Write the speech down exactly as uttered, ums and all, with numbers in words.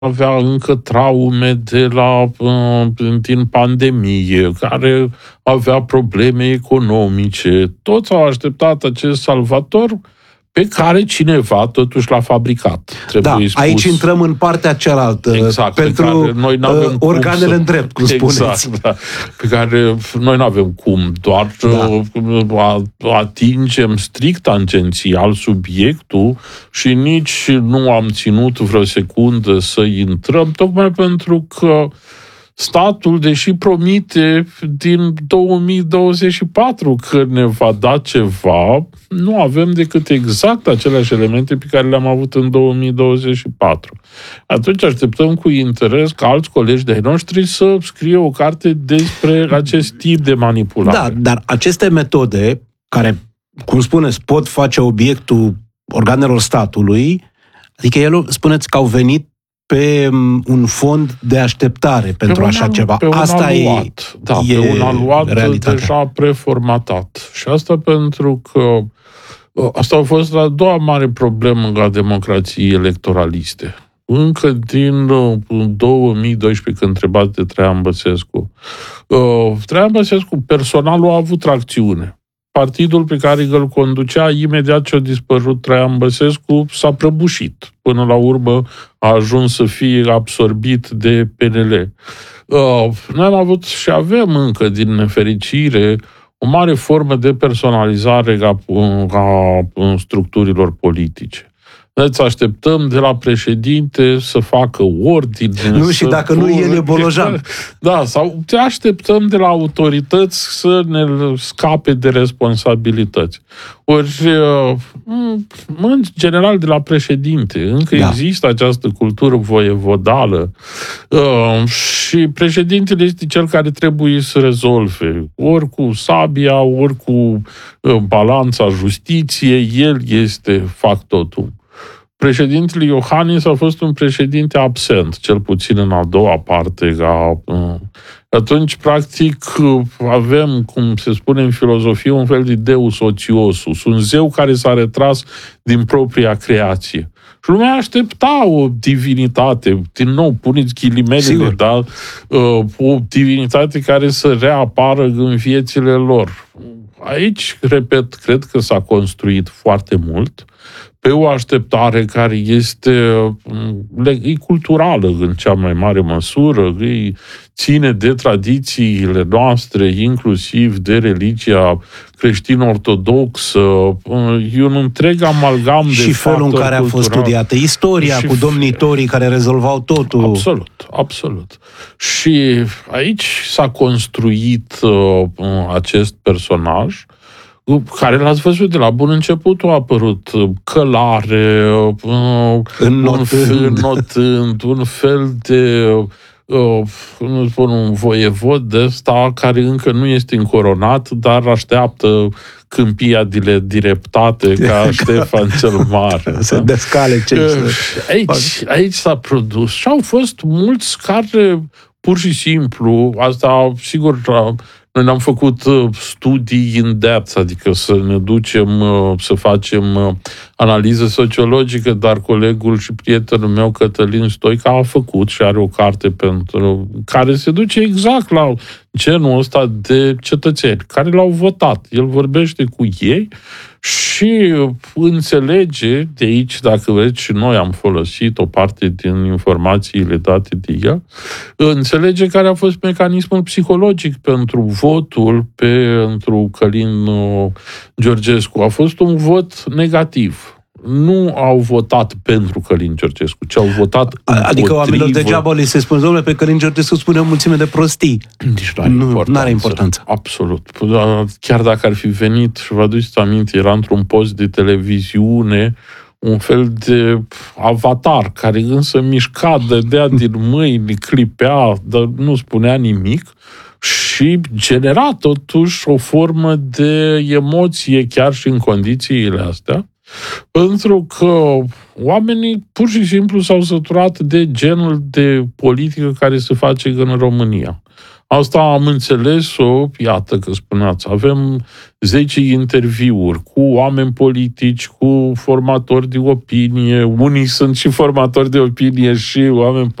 avea încă traume de la, din pandemie, care avea probleme economice. Toți au așteptat acest salvator pe care cineva totuși l-a fabricat. Da, spus. Aici intrăm în partea cealaltă, exact, pentru noi uh, organele să... în drept, cum exact, spuneți. Da, pe care noi nu avem cum, doar da. atingem strict tangențial subiectul și nici nu am ținut vreo secundă să intrăm, tocmai pentru că statul, deși promite din două mii douăzeci și patru că ne va da ceva, nu avem decât exact aceleași elemente pe care le-am avut în două mii douăzeci și patru. Atunci așteptăm cu interes ca alți colegi de-ai noștri să scrie o carte despre acest tip de manipulare. Da, dar aceste metode, care, cum spuneți, pot face obiectul organelor statului, adică el, spuneți că au venit pe un fond de așteptare pentru așa un, ceva. Pe un asta aluat, e, da, e pe un aluat realitatea. deja preformatat. Și asta pentru că asta a fost a doua mare problemă la democrații electoraliste. Încă din două mii doisprezece, când întrebați de Traian Băsescu, Traian Băsescu, personalul a avut tracțiune. Partidul pe care îl conducea, imediat ce a dispărut Traian Băsescu, s-a prăbușit. Până la urmă a ajuns să fie absorbit de P N L. Noi am avut și avem încă, din nefericire, o mare formă de personalizare a, a structurilor politice. Deci așteptăm de la președinte să facă ordine. Nu, și dacă nu, el e bolojan. Da, sau te așteptăm de la autorități să ne scape de responsabilități. Ori, în general, de la președinte. Încă da. Există această cultură voievodală și președintele este cel care trebuie să rezolve. Ori cu sabia, ori cu balanța justiției, el este factotum. Președintele Iohannis a fost un președinte absent, cel puțin în a doua parte. Atunci, practic, avem, cum se spune în filozofie, un fel de deus ociosus, un zeu care s-a retras din propria creație. Și lumea aștepta o divinitate, din nou, puneți ghilimelele, da? O divinitate care să reapară în viețile lor. Aici, repet, cred că s-a construit foarte mult pe o așteptare care este e culturală în cea mai mare măsură, îi ține de tradițiile noastre, inclusiv de religia creștin-ortodoxă, e un întreg amalgam de și felul în care a fost studiată istoria, și cu domnitorii care rezolvau totul. Absolut, absolut. Și aici s-a construit uh, acest personaj care l-ați văzut de la bun început, a apărut călare, înnotând, notând, un fel de, nu spun, un voievod de ăsta care încă nu este încoronat, dar așteaptă câmpia de dreptate ca Ștefan cel Mare. Să descale ce aici, aici s-a produs și au fost mulți care pur și simplu, asta sigur noi ne-am făcut studii in depth, adică să ne ducem, să facem analiză sociologică, dar colegul și prietenul meu, Cătălin Stoica, a făcut și are o carte pentru care se duce exact la genul ăsta de cetățeni care l-au votat. El vorbește cu ei și înțelege, de aici, dacă vreți, și noi am folosit o parte din informațiile date de el, înțelege care a fost mecanismul psihologic pentru votul pentru Călin Georgescu. A fost un vot negativ. Nu au votat pentru Călin Georgescu, ci au votat împotrivă. Adică oamenilor degeaba li se spune, domnule, pe Călin Georgescu spune o mulțime de prostii. Nici nu are nu importanță. are importanță. Absolut. Chiar dacă ar fi venit, și vă aduceți aminte, era într-un post de televiziune, un fel de avatar, care însă mișca, dădea din mâini, clipea, dar nu spunea nimic, și genera totuși o formă de emoție chiar și în condițiile astea, pentru că oamenii pur și simplu s-au săturat de genul de politică care se face în România. Asta am înțeles-o, iată că spuneați, avem zece interviuri cu oameni politici, cu formatori de opinie, unii sunt și formatori de opinie și oameni